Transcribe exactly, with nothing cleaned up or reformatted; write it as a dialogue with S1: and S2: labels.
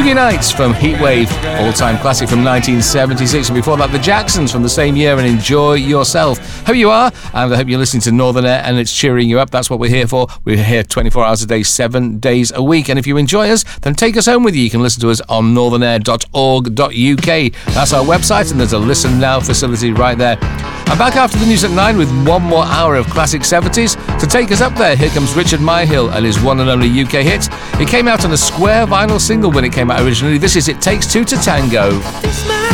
S1: Boogie Nights from Heatwave, all-time classic from nineteen seventy-six, and before that the Jacksons from the same year and Enjoy Yourself. Hope you are, and I hope you're listening to Northern Air and it's cheering you up. That's what we're here for. We're here twenty-four hours a day, seven days a week, and if you enjoy us, then take us home with you. You can listen to us on northern air dot org dot u k. That's our website, and there's a Listen Now facility right there. I'm back after the news at nine with one more hour of classic seventies. To take us up there, here comes Richard Myhill and his one and only U K hit. It came out on a square vinyl single when it came out originally. This is It Takes Two to Tango.